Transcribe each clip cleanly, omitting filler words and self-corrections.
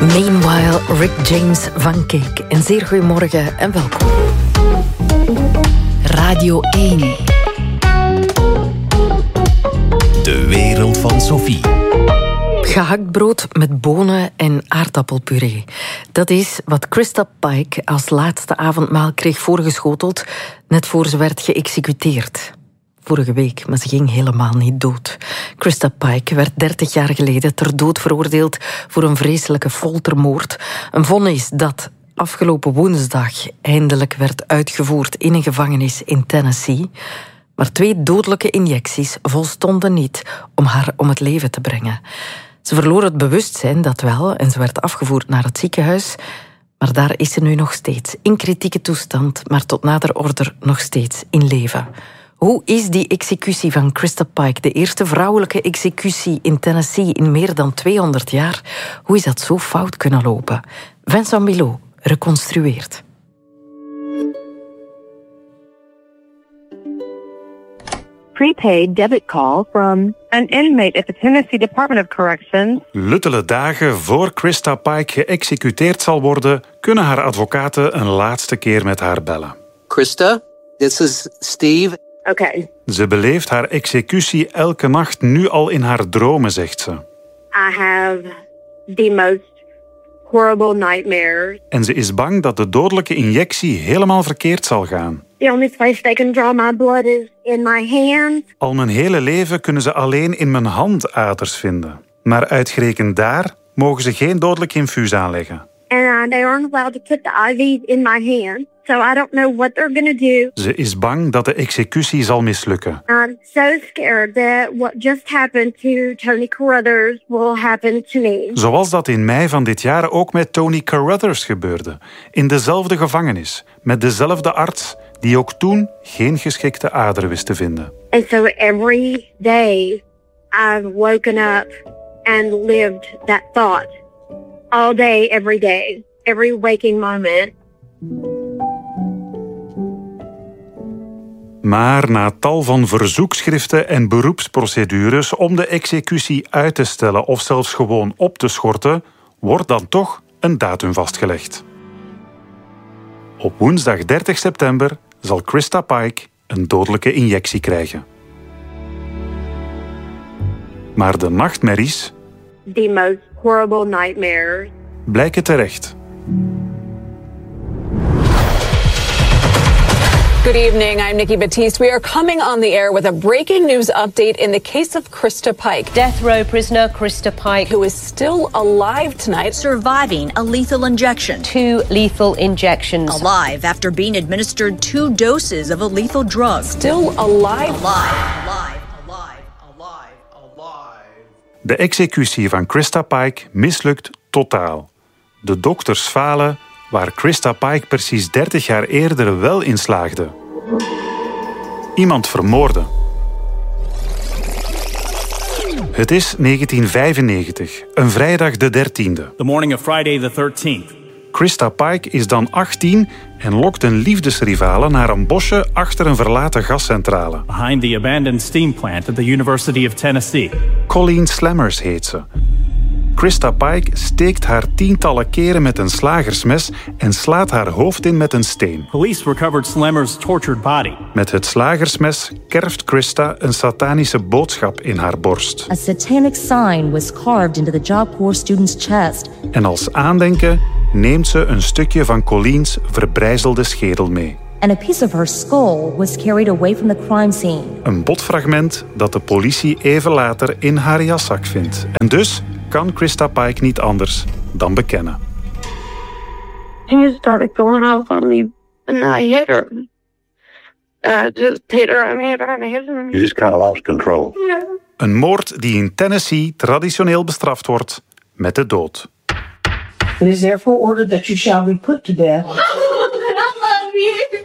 Meanwhile, Rick James van Cake. Een zeer goedemorgen en welkom. Radio 1. De wereld van Sophie. Gehaktbrood met bonen en aardappelpuree. Dat is wat Christa Pike als laatste avondmaal kreeg voorgeschoteld, net voor ze werd geëxecuteerd. Vorige week, maar ze ging helemaal niet dood. Christa Pike werd 30 jaar geleden ter dood veroordeeld voor een vreselijke foltermoord. Een vonnis dat afgelopen woensdag eindelijk werd uitgevoerd in een gevangenis in Tennessee. Maar 2 dodelijke injecties volstonden niet om haar om het leven te brengen. Ze verloor het bewustzijn, dat wel, en ze werd afgevoerd naar het ziekenhuis. Maar daar is ze nu nog steeds, in kritieke toestand, maar tot nader order nog steeds in leven. Hoe is die executie van Christa Pike, de eerste vrouwelijke executie in Tennessee in meer dan 200 jaar, hoe is dat zo fout kunnen lopen? Vincent Milot reconstrueert. Prepaid debit call from an inmate at the Tennessee Department of Corrections. Luttele dagen voor Christa Pike geëxecuteerd zal worden, kunnen haar advocaten een laatste keer met haar bellen. Christa, this is Steve. Okay. Ze beleeft haar executie elke nacht nu al in haar dromen, zegt ze. I have the most horrible nightmares. En ze is bang dat de dodelijke injectie helemaal verkeerd zal gaan. The only place they can draw my blood is in my hand. Al mijn hele leven kunnen ze alleen in mijn handaders vinden. Maar uitgerekend daar mogen ze geen dodelijk infuus aanleggen. And they aren't allowed to put the IVs in my hand. So I don't know what they're going to do. Ze is bang dat de executie zal mislukken. I'm so scared that what just happened to Tony Carruthers will happen to me. Zoals dat in mei van dit jaar ook met Tony Carruthers gebeurde. In dezelfde gevangenis, met dezelfde arts, die ook toen geen geschikte ader wist te vinden. And so every day I've woken up and lived that thought. All day, every waking moment. Maar na tal van verzoekschriften en beroepsprocedures om de executie uit te stellen of zelfs gewoon op te schorten, wordt dan toch een datum vastgelegd. Op woensdag 30 september zal Christa Pike een dodelijke injectie krijgen. Maar de nachtmerries, The most horrible nightmares. blijken terecht. Good evening, I'm Nikki Batiste. We are coming on the air with a breaking news update in the case of Christa Pike. Death row prisoner Christa Pike, Who is still alive tonight. Surviving a lethal injection. 2 lethal injections. Alive after being administered 2 doses of a lethal drug. Still alive. De executie van Christa Pike mislukt totaal. De dokters falen waar Christa Pike precies 30 jaar eerder wel in slaagde. Iemand vermoorden. Het is 1995, een vrijdag de 13e. The morning of Friday the 13th. Christa Pike is dan 18 en lokt een liefdesrivale naar een bosje achter een verlaten gascentrale. Behind the abandoned steam plant at the University of Tennessee. Colleen Slammers heet ze. Christa Pike steekt haar tientallen keren met een slagersmes en slaat haar hoofd in met een steen. Police recovered Slemmer's tortured body. Met het slagersmes kerft Christa een satanische boodschap in haar borst. A satanic sign was carved into the Job Corps student's chest. En als aandenken neemt ze een stukje van Colleen's verbrijzelde schedel mee. And a piece of her skull was carried away from the crime scene. Een botfragment dat de politie even later in haar jaszak vindt. En dus kan Christa Pike niet anders dan bekennen. He started going off on me and I hit her. Just hit her and hit her and hit her. You just kind of lost control. Yeah. Een moord die in Tennessee traditioneel bestraft wordt met de dood. It is therefore ordered that you shall be put to death. I love you.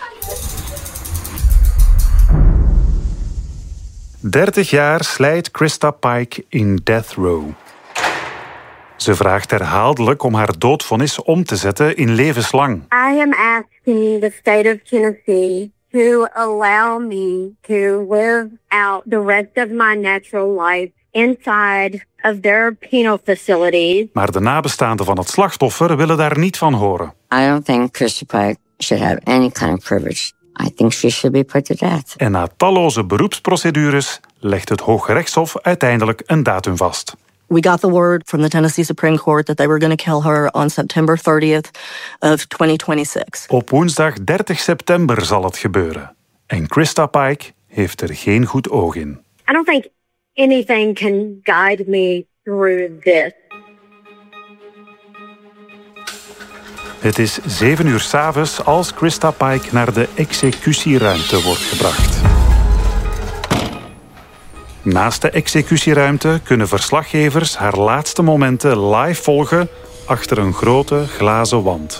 30 jaar slijt Christa Pike in death row. Ze vraagt herhaaldelijk om haar doodvonnis om te zetten in levenslang. I am asking the state of Tennessee to allow me to live out the rest of my natural life inside of their penal facilities. Maar de nabestaanden van het slachtoffer willen daar niet van horen. I don't think Christa Pike should have any kind of privilege. I think she should be put to death. En na talloze beroepsprocedures legt het Hooggerechtshof uiteindelijk een datum vast. We got the word from the Tennessee Supreme Court that they were going to kill her on September 30th of 2026. Op woensdag 30 september zal het gebeuren. En Christa Pike heeft er geen goed oog in. I don't think anything can guide me through this. Het is 7 uur 's avonds als Christa Pike naar de executieruimte wordt gebracht. Naast de executieruimte kunnen verslaggevers haar laatste momenten live volgen achter een grote glazen wand.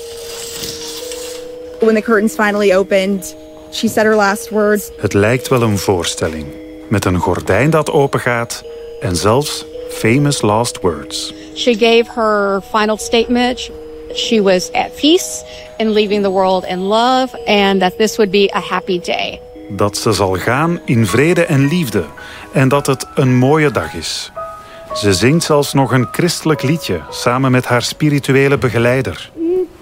When the curtains finally opened, she said her last words. Het lijkt wel een voorstelling, met een gordijn dat opengaat en zelfs famous last words. She gave her final statement. She was at peace and leaving the world in love, and that this would be a happy day. Dat ze zal gaan in vrede en liefde en dat het een mooie dag is. Ze zingt zelfs nog een christelijk liedje samen met haar spirituele begeleider.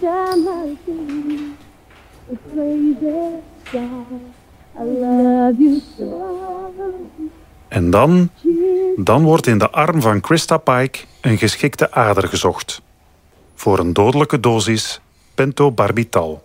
En dan wordt in de arm van Christa Pike een geschikte ader gezocht. Voor een dodelijke dosis pentobarbital.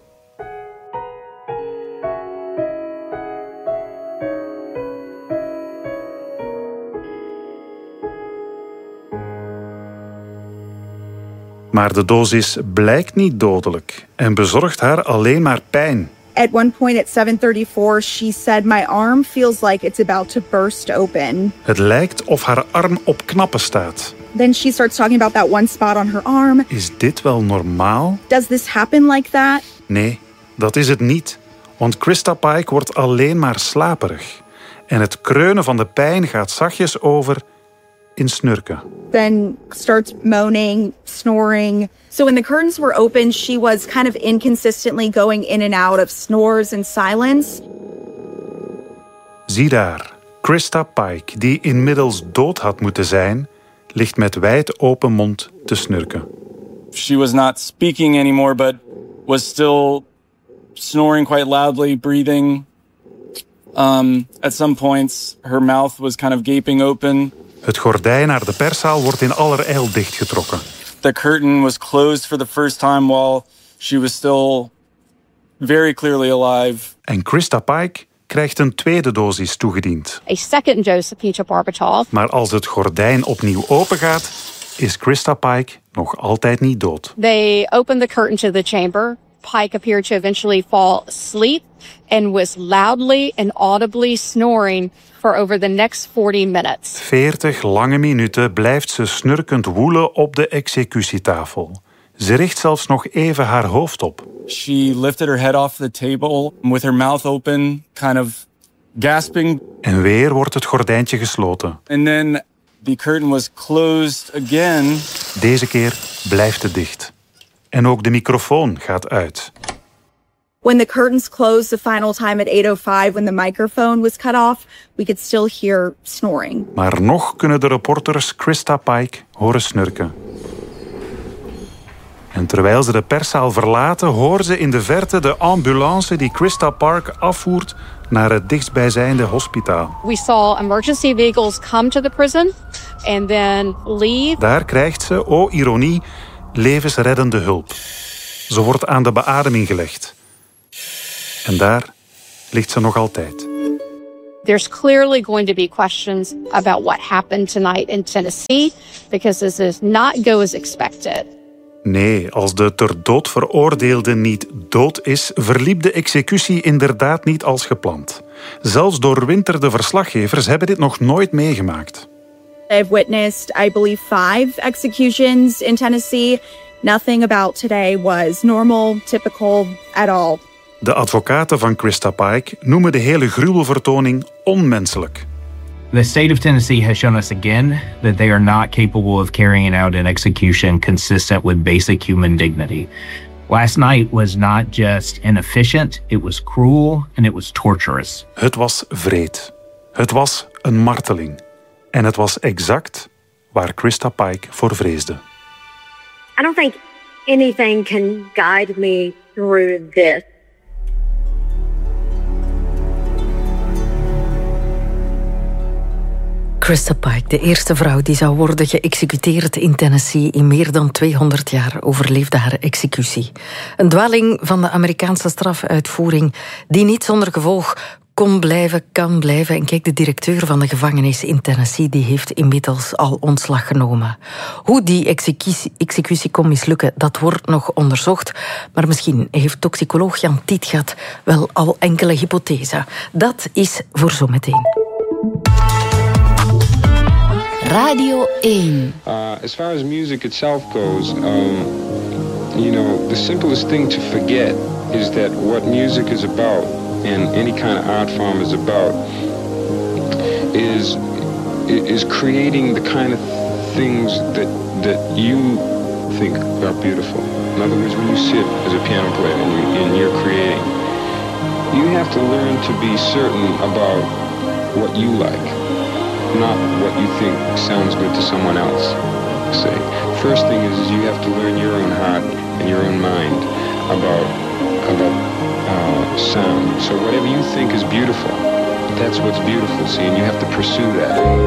Maar de dosis blijkt niet dodelijk en bezorgt haar alleen maar pijn. At one point at 7:34, she said, "My arm feels like it's about to burst open." Het lijkt of haar arm op knappen staat. Then she starts talking about that one spot on her arm. Is dit wel normaal? Does this happen like that? Nee, dat is het niet. Want Christa Pike wordt alleen maar slaperig. En het kreunen van de pijn gaat zachtjes over in snurken. Then starts moaning, snoring. So when the curtains were open, she was kind of inconsistently going in and out of snores and silence. Zie daar, Christa Pike, die inmiddels dood had moeten zijn, ligt met wijd open mond te snurken. She was not speaking anymore, but was still snoring quite loudly, breathing. At some points, her mouth was kind of gaping open. Het gordijn naar de perszaal wordt in allerijl dichtgetrokken. The curtain was closed for the first time while she was still very clearly alive. En Christa Pike krijgt een tweede dosis toegediend. A second dose of pentobarbital. Maar als het gordijn opnieuw opengaat, is Christa Pike nog altijd niet dood. They opened the curtain to the chamber. Pike appeared to eventually fall asleep and was loudly and audibly snoring for over the next 40 minutes. 40 lange minuten blijft ze snurkend woelen op de executietafel. Ze richt zelfs nog even haar hoofd op. She lifted her head off the table with her mouth open, kind of gasping. En weer wordt het gordijntje gesloten. And then the curtain was closed again. Deze keer blijft het dicht. En ook de microfoon gaat uit. When the curtains closed the final time at 8:05, when the microphone was cut off, we could still hear snoring. Maar nog kunnen de reporters Christa Pike horen snurken. En terwijl ze de perszaal verlaten, horen ze in de verte de ambulance die Christa Pike afvoert naar het dichtstbijzijnde hospitaal. We saw emergency vehicles come to the prison and then leave. Daar krijgt ze, oh ironie, levensreddende hulp. Ze wordt aan de beademing gelegd. En daar ligt ze nog altijd. There's clearly going to be questions about what happened tonight in Tennessee, because this does not go as expected. Nee, als de ter dood veroordeelde niet dood is, verliep de executie inderdaad niet als gepland. Zelfs doorwinterde verslaggevers hebben dit nog nooit meegemaakt. I've witnessed, I believe, 5 executions in Tennessee. Nothing about today was normal, typical at all. De advocaten van Christa Pike noemen de hele gruwelvertoning onmenselijk. The state of Tennessee has shown us again that they are not capable of carrying out an execution consistent with basic human dignity. Last night was not just inefficient, it was cruel and it was torturous. Het was wreed. Het was een marteling. En het was exact waar Krista Pike voor vreesde. I don't think anything can guide me through this. Krista Pike, de eerste vrouw die zou worden geëxecuteerd in Tennessee. In meer dan 200 jaar overleefde haar executie. Een dwaling van de Amerikaanse strafuitvoering die niet zonder gevolg kon blijven, kan blijven. En kijk, de directeur van de gevangenis in Tennessee die heeft inmiddels al ontslag genomen. Hoe die executie kon mislukken, dat wordt nog onderzocht. Maar misschien heeft toxicoloog Jan Tietgat wel al enkele hypothesen. Dat is voor zometeen. Radio 1. As far as music itself goes, the simplest thing to forget is that what music is about, and any kind of art form is about, is creating the kind of things that you think are beautiful. In other words, when you sit as a piano player and you're creating, you have to learn to be certain about what you like, not what you think sounds good to someone else. Say, first thing is you have to learn your own heart and your own mind about sound. So whatever you think is beautiful, that's what's beautiful. See, and you have to pursue that.